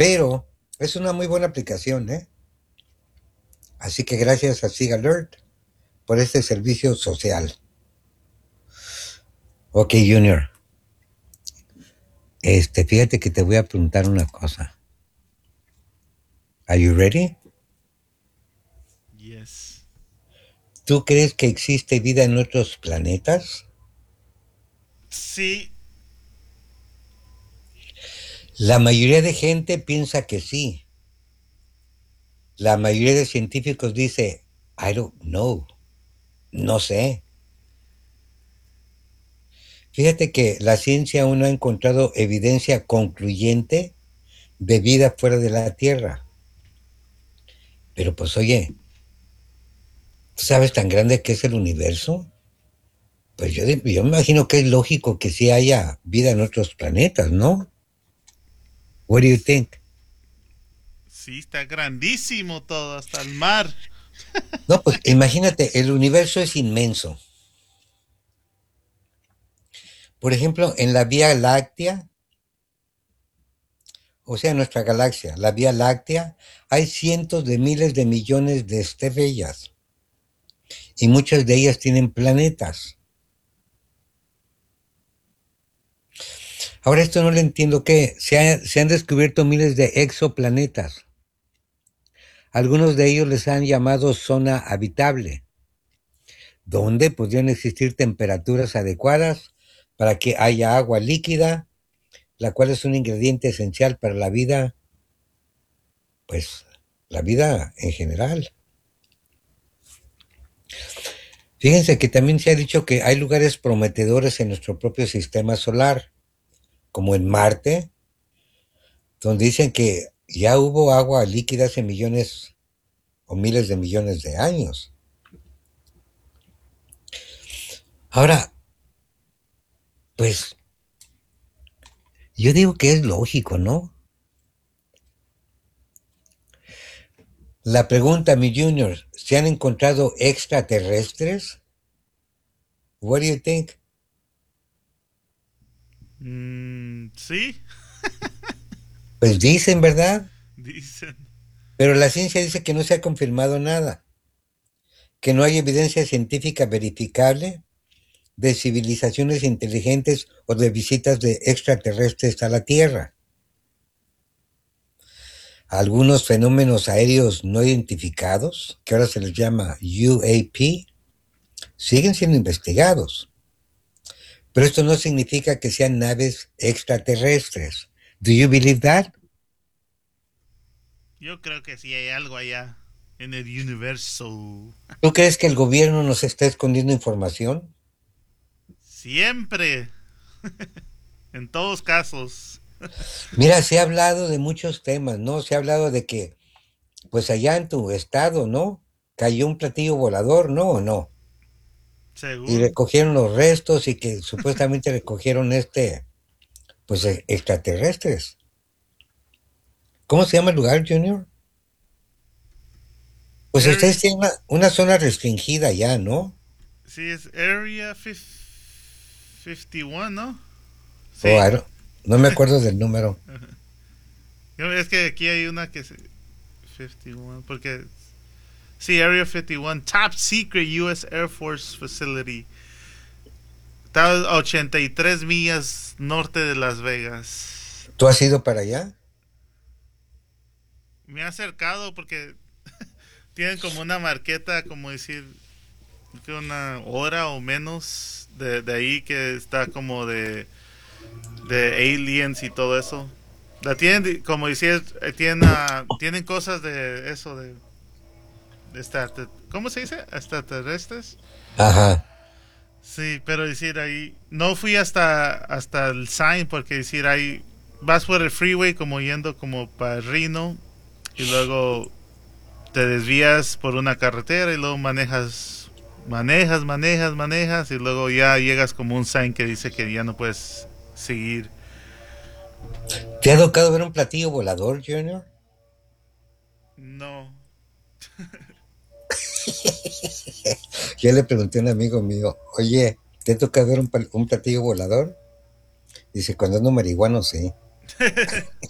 Pero es una muy buena aplicación, ¿eh? Así que gracias a Sig Alert por este servicio social. Ok, Junior. Fíjate que te voy a preguntar una cosa. Are you ready? Yes. ¿Tú crees que existe vida en otros planetas? Sí. La mayoría de gente piensa que sí. La mayoría de científicos dice, I don't know, no sé. Fíjate que la ciencia aún no ha encontrado evidencia concluyente de vida fuera de la Tierra. Pero pues oye, ¿tú sabes tan grande que es el universo? Pues yo me imagino que es lógico que sí haya vida en otros planetas, ¿no? What do you think? Sí, está grandísimo todo, hasta el mar. No, pues imagínate, el universo es inmenso. Por ejemplo, en la Vía Láctea, o sea, nuestra galaxia, la Vía Láctea, hay cientos de miles de millones de estrellas y muchas de ellas tienen planetas. Ahora esto no lo entiendo que se han descubierto miles de exoplanetas. Algunos de ellos les han llamado zona habitable, donde podrían existir temperaturas adecuadas para que haya agua líquida, la cual es un ingrediente esencial para la vida, pues la vida en general. Fíjense que también se ha dicho que hay lugares prometedores en nuestro propio sistema solar, como en Marte, donde dicen que ya hubo agua líquida hace millones o miles de millones de años. Ahora, pues yo digo que es lógico, ¿no? La pregunta, mi junior, ¿se han encontrado extraterrestres? What do you think? Sí, Pues dicen, ¿verdad? dicen. Pero la ciencia dice que no se ha confirmado nada, que no hay evidencia científica verificable de civilizaciones inteligentes o de visitas de extraterrestres a la Tierra. Algunos fenómenos aéreos no identificados, que ahora se les llama UAP, siguen siendo investigados. Pero esto no significa que sean naves extraterrestres. Do you believe that? Yo creo que sí hay algo allá en el universo. ¿Tú crees que el gobierno nos está escondiendo información? Siempre, en todos casos. Mira, se ha hablado de muchos temas, ¿no? Se ha hablado de que, pues allá en tu estado, ¿no? Cayó un platillo volador, ¿no? ¿O no? Y Según. recogieron los restos y que supuestamente recogieron pues extraterrestres. ¿Cómo se llama el lugar, Junior? Pues ustedes Area, tienen una zona restringida ya, ¿no? sí, es Area 51, ¿no? O Sí. no me acuerdo del número. Es que aquí hay una que es 51, porque... Sí, Area 51, Top Secret US Air Force Facility. Está a 83 millas norte de Las Vegas. ¿Tú has ido para allá? Me ha acercado porque tienen como una marqueta, como decir, que una hora o menos de ahí que está como de aliens y todo eso. La tienen, como decir, tienen cosas de eso, de ¿cómo se dice? Extraterrestres. Ajá. Sí, pero decir ahí, no fui hasta el sign porque decir ahí, vas por el freeway como yendo como para Reno y luego te desvías por una carretera y luego manejas y luego ya llegas como un sign que dice que ya no puedes seguir. ¿Te ha tocado ver un platillo volador, Junior? No. Yo le pregunté a un amigo mío, oye, ¿te ha tocado ver un platillo volador? Dice, cuando ando marihuano, sí.